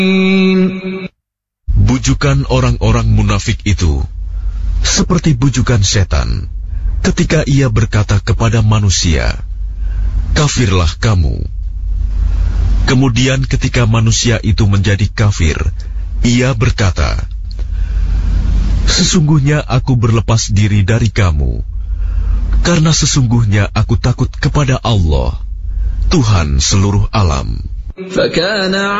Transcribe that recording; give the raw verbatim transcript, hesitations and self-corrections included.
Bujukan orang-orang munafik itu seperti bujukan setan ketika ia berkata kepada manusia, "Kafirlah kamu." Kemudian ketika manusia itu menjadi kafir, ia berkata, "Sesungguhnya aku berlepas diri dari kamu, karena sesungguhnya aku takut kepada Allah, Tuhan seluruh alam."